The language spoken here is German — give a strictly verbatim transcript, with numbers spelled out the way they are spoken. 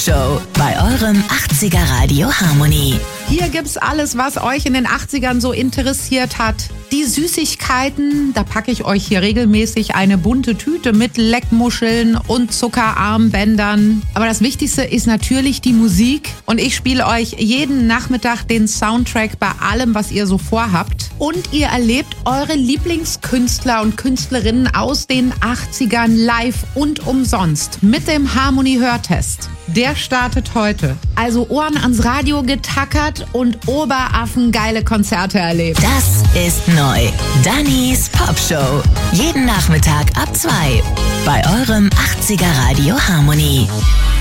Show bei eurem achtziger Radio Harmony. Hier gibt's alles, was euch in den achtzigern so interessiert hat. Die Süßigkeiten, da packe ich euch hier regelmäßig eine bunte Tüte mit Leckmuscheln und Zuckerarmbändern. Aber das Wichtigste ist natürlich die Musik. Und ich spiele euch jeden Nachmittag den Soundtrack bei allem, was ihr so vorhabt. Und ihr erlebt eure Lieblingskünstler und Künstlerinnen aus den achtzigern live und umsonst mit dem Harmony-Hörtest. Der startet heute. Also Ohren ans Radio getackert und Oberaffen geile Konzerte erlebt. Das ist neu. Dannys Popshow. Jeden Nachmittag ab zwei. Bei eurem achtziger Radio Harmony.